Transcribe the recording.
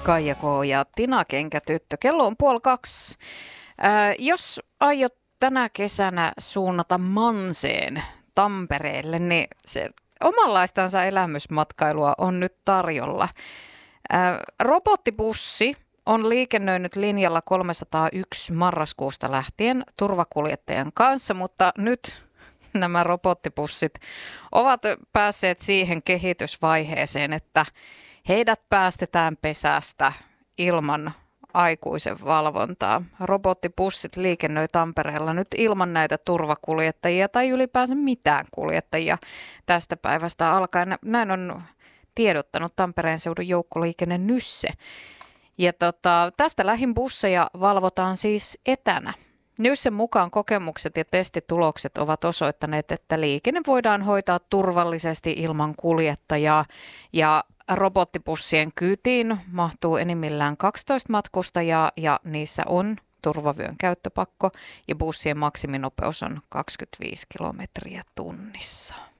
Kaija K. ja Tina Kenkätyttö. Kello on 1:30. Jos aiot tänä kesänä suunnata Manseen Tampereelle, niin se omanlaistansa elämysmatkailua on nyt tarjolla. Robottibussi on liikennöinyt linjalla 301 marraskuusta lähtien turvakuljettajan kanssa, mutta nyt nämä robottibussit ovat päässeet siihen kehitysvaiheeseen, että heidät päästetään pesästä ilman aikuisen valvontaa. Robottibussit liikennöi Tampereella nyt ilman näitä turvakuljettajia tai ylipäänsä mitään kuljettajia tästä päivästä alkaen. Näin on tiedottanut Tampereen seudun joukkoliikenne Nysse. Ja tästä lähin busseja valvotaan siis etänä. Nyssen mukaan kokemukset ja testitulokset ovat osoittaneet, että liikenne voidaan hoitaa turvallisesti ilman kuljettajaa ja robottibussien kyytiin mahtuu enimmillään 12 matkustajaa ja niissä on turvavyön käyttöpakko ja bussien maksiminopeus on 25 kilometriä tunnissa.